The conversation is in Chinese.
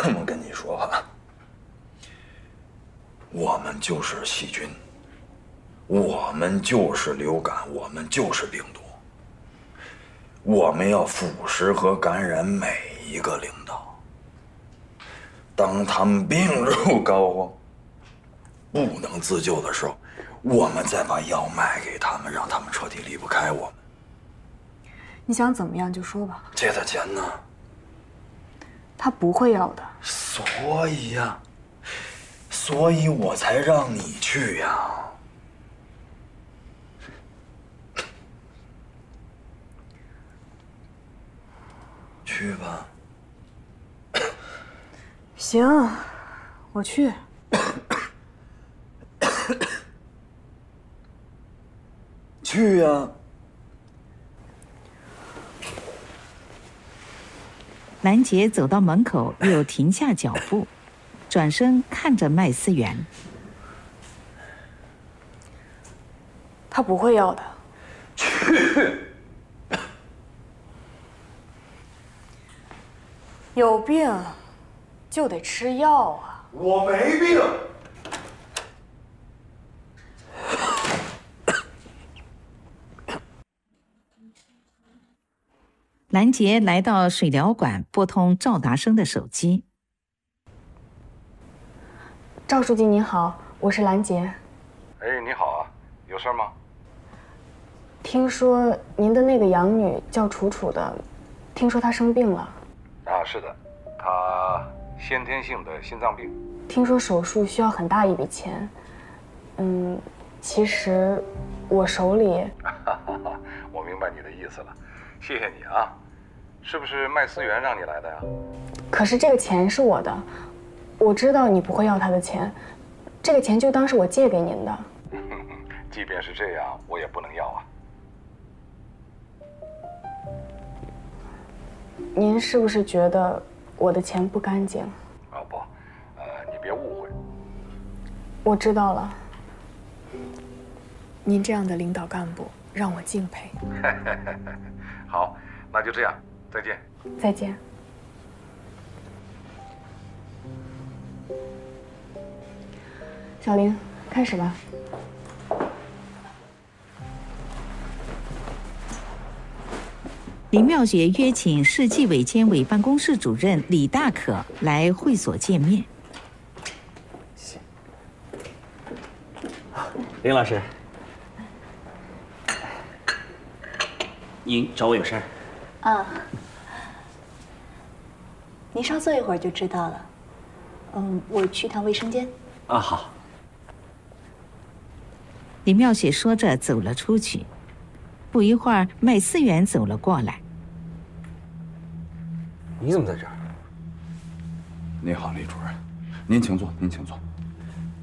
这么跟你说吧，我们就是细菌，我们就是流感，我们就是病毒。我们要腐蚀和感染每一个领导。当他们病入膏肓，不能自救的时候，我们再把药卖给他们，让他们彻底离不开我们。 你想怎么样就说吧。 借他钱呢？ 他不会要的。 所以呀，所以我才让你去呀。去吧。 行，我去。 去呀。 兰杰走到门口，又停下脚步，转身看着麦思源。 他不会要的。 去。 有病就得吃药啊！ 我没病。 兰杰来到水疗馆，拨通赵达生的手机。 赵书记您好，我是兰杰。 哎，你好啊，有事吗？ 听说您的那个养女叫楚楚的，听说她生病了。 啊，是的，她先天性的心脏病。 听说手术需要很大一笔钱。其实我手里…… 我明白你的意思了，谢谢你啊。是不是麦思源让你来的呀？ 可是这个钱是我的，我知道你不会要他的钱，这个钱就当是我借给您的。 即便是这样，我也不能要啊。 您是不是觉得我的钱不干净？ 哦不，你别误会。 我知道了。您这样的领导干部让我敬佩。 好，那就这样，再见。 再见。小林，开始吧。 林妙雪约请市纪委监委办公室主任李大可来会所见面。 谢谢。林老师，您找我有事儿？ 啊，您稍坐一会儿就知道了。我去趟卫生间。 啊，好。 林妙雪说着走了出去。不一会儿，麦思源走了过来。 你怎么在这儿？ 你好，李主任，您请坐，您请坐。